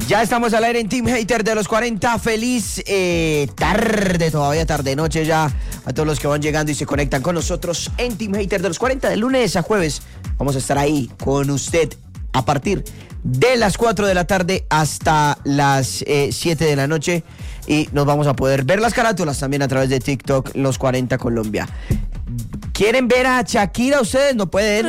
Ya estamos al aire en Team Hater de los 40. Feliz tarde, todavía tarde noche ya a todos los que van llegando y se conectan con nosotros en Team Hater de los 40 de lunes a jueves. Vamos a estar ahí con usted a partir de las 4 de la tarde hasta las 7 de la noche y nos vamos a poder ver las carátulas también a través de TikTok, los 40 Colombia. ¿Quieren ver a Shakira ustedes? No pueden.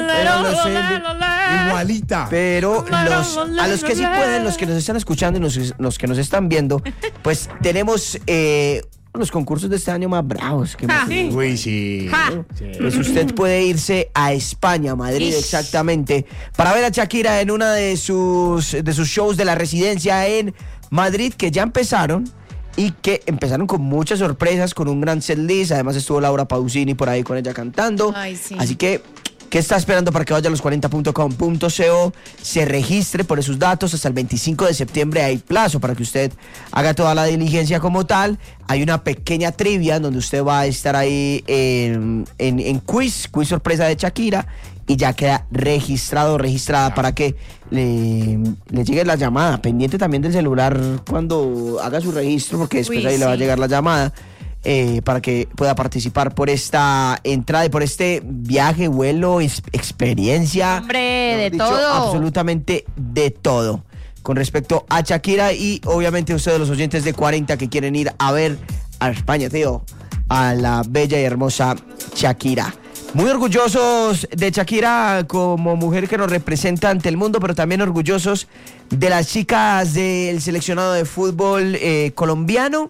Igualita. Pero a los que sí pueden, los que nos están escuchando y los que nos están viendo, pues tenemos los concursos de este año más bravos. Uy, sí. Pues usted puede irse a España, a Madrid exactamente, para ver a Shakira en una de sus shows de la residencia en Madrid, que ya empezaron. Y que empezaron con muchas sorpresas, con un gran setlist. Además estuvo Laura Pausini por ahí con ella cantando. Ay, sí. Así que, ¿qué está esperando para que vaya a los40.com.co? Se registre por esos datos. Hasta el 25 de septiembre hay plazo para que usted haga toda la diligencia como tal. Hay una pequeña trivia donde usted va a estar ahí en quiz sorpresa de Shakira. Y ya queda registrada para que le llegue la llamada. Pendiente también del celular cuando haga su registro, porque después le va a llegar la llamada para que pueda participar por esta entrada y por este viaje, vuelo, experiencia. Hombre, de todo. Absolutamente de todo. Con respecto a Shakira y obviamente ustedes los oyentes de 40 que quieren ir a ver a España, tío, a la bella y hermosa Shakira. Muy orgullosos de Shakira como mujer que nos representa ante el mundo, pero también orgullosos de las chicas del seleccionado de fútbol colombiano,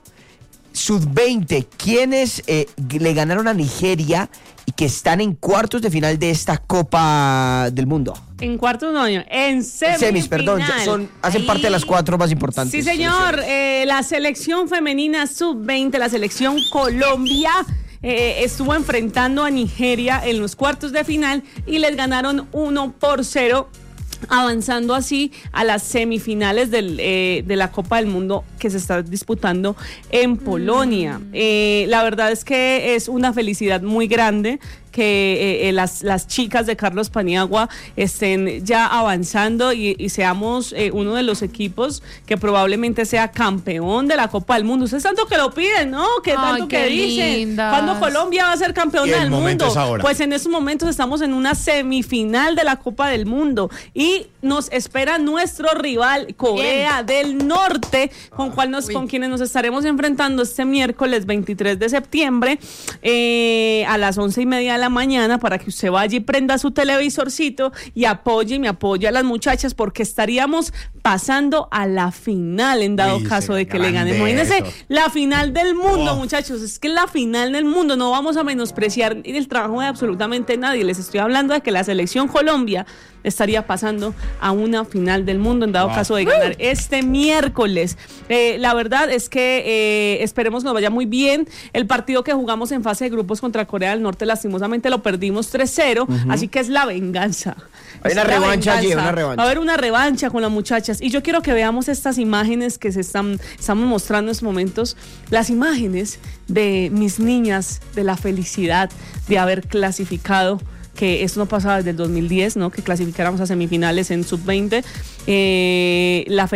sub-20, quienes le ganaron a Nigeria y que están en cuartos de final de esta Copa del Mundo. En cuartos no, en semis, perdón, hacen parte de las 4 más importantes. Sí, señor, la selección femenina sub-20, la selección Colombia, estuvo enfrentando a Nigeria en los cuartos de final y les ganaron 1-0, avanzando así a las semifinales de la Copa del Mundo que se está disputando en Polonia. La verdad es que es una felicidad muy grande que las chicas de Carlos Paniagua estén ya avanzando y seamos uno de los equipos que probablemente sea campeón de la Copa del Mundo. Ustedes tanto que lo piden, ¿no? Que tanto que dicen. ¿Cuándo Colombia va a ser campeona del mundo? Pues en estos momentos estamos en una semifinal de la Copa del Mundo y nos espera nuestro rival Corea del Norte, con quienes nos estaremos enfrentando este miércoles 23 de septiembre a las 11:30 de la mañana, para que usted vaya y prenda su televisorcito y me apoye a las muchachas, porque estaríamos pasando a la final en dado caso de que le ganen. Imagínense, la final del mundo, muchachos, es que la final del mundo, no vamos a menospreciar el trabajo de absolutamente nadie. Les estoy hablando de que la selección Colombia estaría pasando a una final del mundo en dado caso de ganar este miércoles. La verdad es que esperemos nos vaya muy bien. El partido que jugamos en fase de grupos contra Corea del Norte, lastimosamente lo perdimos 3-0, así que es la venganza. Hay una revancha allí, una revancha. Va a haber una revancha con las muchachas. Y yo quiero que veamos estas imágenes que estamos mostrando en estos momentos. Las imágenes de mis niñas, de la felicidad de haber clasificado, que eso no pasaba desde el 2010, ¿no? Que clasificáramos a semifinales en sub-20.